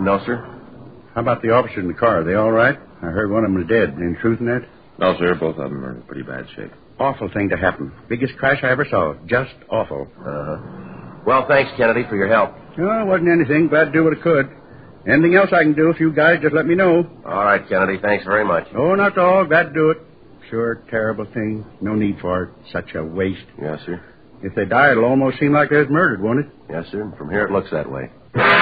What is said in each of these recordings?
No, sir. How about the officers in the car? Are they all right? I heard one of them was dead. Any truth in that? No, sir. Both of them are in pretty bad shape. Awful thing to happen. Biggest crash I ever saw. Just awful. Well, thanks, Kennedy, for your help. No, it wasn't anything. Glad to do what I could. Anything else I can do, if you guys just let me know. All right, Kennedy. Thanks very much. Oh, not at all. Glad to do it. Sure, terrible thing. No need for it. Such a waste. Yes, sir. If they die, it'll almost seem like they was murdered, won't it? Yes, sir. From here, it looks that way.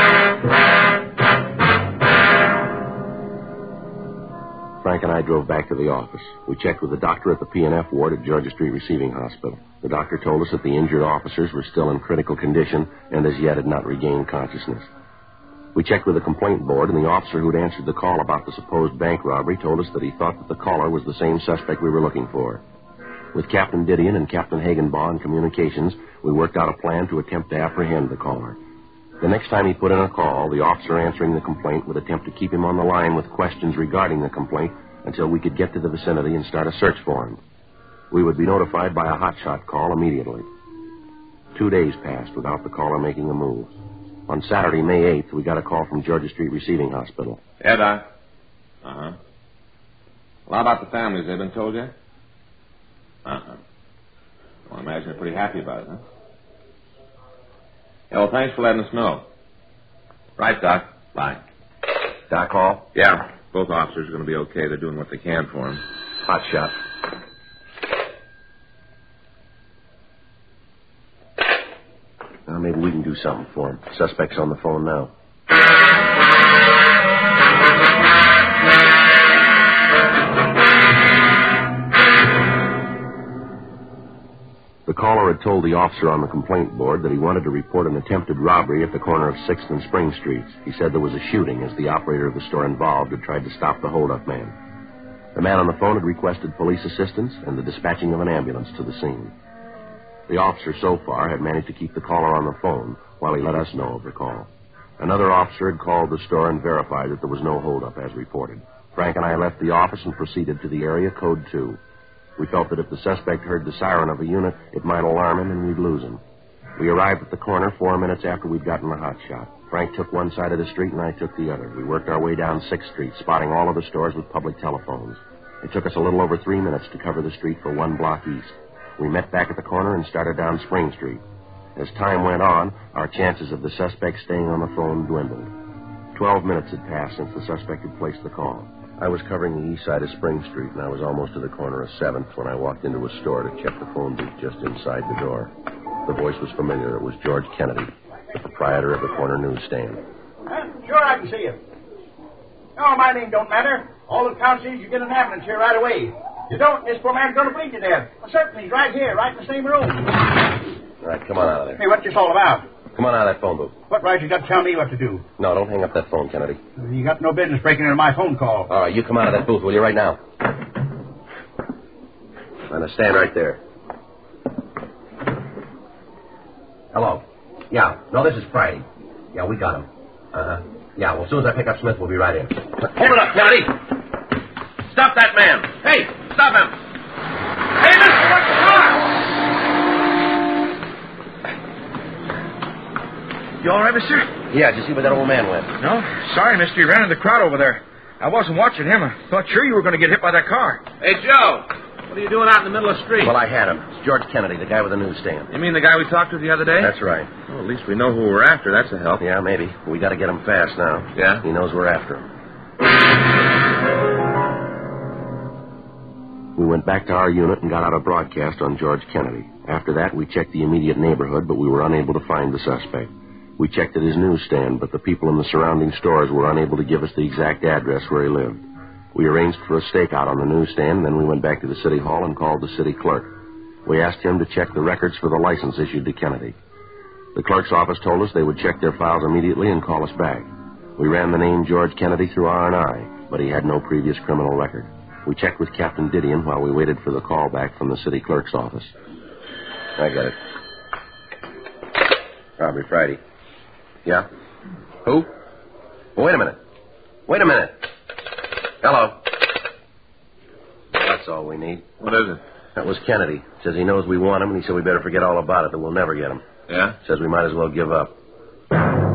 Frank and I drove back to the office. We checked with the doctor at the P&F ward at Georgia Street Receiving Hospital. The doctor told us that the injured officers were still in critical condition and as yet had not regained consciousness. We checked with the complaint board, and the officer who'd answered the call about the supposed bank robbery told us that he thought that the caller was the same suspect we were looking for. With Captain Didion and Captain Hagenbaugh in communications, we worked out a plan to attempt to apprehend the caller. The next time he put in a call, the officer answering the complaint would attempt to keep him on the line with questions regarding the complaint until we could get to the vicinity and start a search for him. We would be notified by a hotshot call immediately. 2 days passed without the caller making a move. On Saturday, May 8th, we got a call from Georgia Street Receiving Hospital. Yeah, Doc. Well, how about the families? They've been told yet? Well, I imagine they're pretty happy about it, huh? Yeah, well, thanks for letting us know. Right, Doc. Bye. Doc Hall? Yeah, both officers are going to be okay. They're doing what they can for him. Hot shot. Well, maybe we can do something for him. Suspect's on the phone now. The caller had told the officer on the complaint board that he wanted to report an attempted robbery at the corner of 6th and Spring Streets. He said there was a shooting as the operator of the store involved had tried to stop the hold-up man. The man on the phone had requested police assistance and the dispatching of an ambulance to the scene. The officer so far had managed to keep the caller on the phone while he let us know of the call. Another officer had called the store and verified that there was no hold-up as reported. Frank and I left the office and proceeded to the area code 2. We felt that if the suspect heard the siren of a unit, it might alarm him and we'd lose him. We arrived at the corner 4 minutes after we'd gotten the hot shot. Frank took one side of the street and I took the other. We worked our way down 6th Street, spotting all of the stores with public telephones. It took us a little over 3 minutes to cover the street for 1 block east. We met back at the corner and started down Spring Street. As time went on, our chances of the suspect staying on the phone dwindled. 12 minutes had passed since the suspect had placed the call. I was covering the east side of Spring Street, and I was almost to the corner of 7th when I walked into a store to check the phone booth just inside the door. The voice was familiar. It was George Kennedy, the proprietor of the corner newsstand. Sure, I can see you. No, my name don't matter. All that counts is you get an ambulance here right away. You don't, this poor man's going to bleed to death. Well, certainly, he's right here, right in the same room. All right, come on out of there. Hey, what's this all about? Come on out of that phone booth. What right you got to tell me what to do? No, don't hang up that phone, Kennedy. You got no business breaking into my phone call. All right, you come out of that booth, will you, right now? Now, stand right there. Hello. Yeah, no, this is Friday. Yeah, we got him. Uh-huh. Yeah, well, as soon as I pick up Smith, we'll be right in. Hold it up, Kennedy! Stop that man! Hey, stop him! Hey, mister, what's wrong? You all right, mister? Yeah, did you see where that old man went? No. Sorry, mister. He ran in the crowd over there. I wasn't watching him. I thought sure you were going to get hit by that car. Hey, Joe. What are you doing out in the middle of the street? Well, I had him. It's George Kennedy, the guy with the newsstand. You mean the guy we talked to the other day? That's right. Well, at least we know who we're after. That's a help. Yeah, maybe. We got to get him fast now. Yeah? He knows we're after him. We went back to our unit and got out a broadcast on George Kennedy. After that, we checked the immediate neighborhood, but we were unable to find the suspect. We checked at his newsstand, but the people in the surrounding stores were unable to give us the exact address where he lived. We arranged for a stakeout on the newsstand, then we went back to the city hall and called the city clerk. We asked him to check the records for the license issued to Kennedy. The clerk's office told us they would check their files immediately and call us back. We ran the name George Kennedy through R&I, but he had no previous criminal record. We checked with Captain Didion while we waited for the call back from the city clerk's office. I got it. Robbery Friday. Yeah? Who? Well, wait a minute. Wait a minute. Hello. That's all we need. What is it? That was Kennedy. Says he knows we want him, and he said we better forget all about it, that we'll never get him. Yeah? Says we might as well give up.